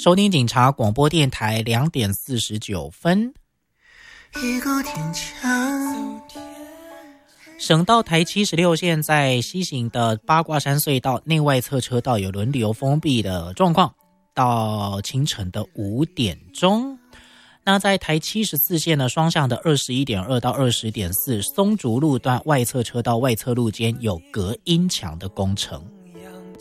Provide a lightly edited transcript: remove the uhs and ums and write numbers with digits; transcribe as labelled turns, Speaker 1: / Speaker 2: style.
Speaker 1: 收听警察广播电台2点49分。
Speaker 2: 一个天桥，
Speaker 1: 省道台76线在西行的八卦山隧道内外侧车道有轮流封闭的状况，到清晨的5点钟。那在台74线的双向的21.2到20.4松竹路段外侧车道外侧路间有隔音墙的工程。